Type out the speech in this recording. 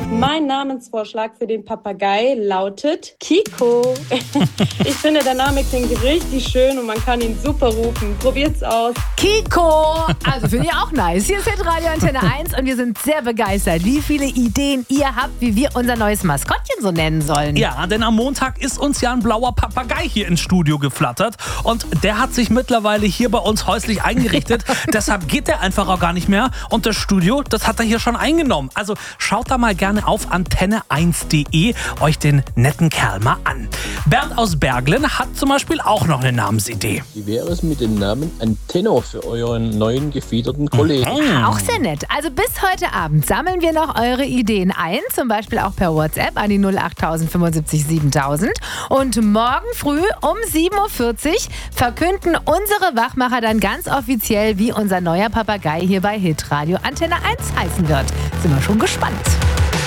Mein Namensvorschlag für den Papagei lautet Kiko. Ich finde, der Name klingt richtig schön und man kann ihn super rufen. Probiert's aus. Kiko! Also finde ich auch nice. Hier ist Radio Antenne 1 und wir sind sehr begeistert, wie viele Ideen ihr habt, wie wir unser neues Maskottchen so nennen sollen. Ja, denn am Montag ist uns ja ein blauer Papagei hier ins Studio geflattert und der hat sich mittlerweile hier bei uns häuslich eingerichtet. Deshalb geht der einfach auch gar nicht mehr und das Studio, das hat er hier schon eingenommen. Also schaut da mal gerne auf antenne1.de euch den netten Kerl mal an. Bernd aus Berglen hat zum Beispiel auch noch eine Namensidee. Wie wäre es mit dem Namen Antenno für euren neuen gefiederten Kollegen? Auch sehr nett. Also bis heute Abend sammeln wir noch eure Ideen ein, zum Beispiel auch per WhatsApp an die 08000 75 7000. Und morgen früh um 7.40 Uhr verkünden unsere Wachmacher dann ganz offiziell, wie unser neuer Papagei hier bei Hitradio Antenne 1 heißen wird. Sind wir schon gespannt.